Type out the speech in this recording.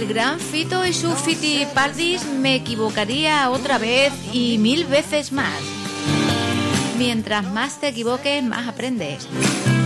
gran Fito y su Fitipaldis me equivocaría otra vez y 1000 veces más. Mientras más te equivoques, más aprendes.